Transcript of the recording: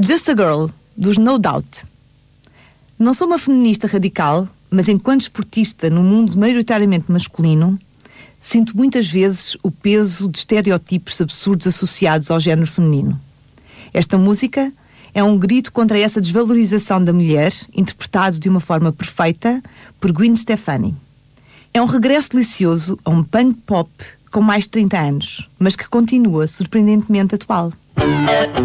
Just a Girl, dos No Doubt. Não sou uma feminista radical, mas enquanto esportista num mundo maioritariamente masculino, sinto muitas vezes o peso de estereótipos absurdos associados ao género feminino. Esta música é um grito contra essa desvalorização da mulher, interpretado de uma forma perfeita por Gwen Stefani. É um regresso delicioso a um punk pop com mais de 30 anos, mas que continua surpreendentemente atual.